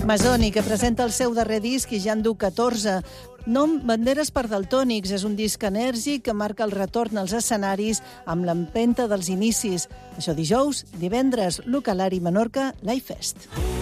Masoni, que presenta el seu darrer disc i ja en du 14. Nom Banderes per Daltònics és un disc enèrgic que marca el retorn als escenaris amb l'empenta dels inicis. Això dijous, divendres, Localari Menorca, Live Fest.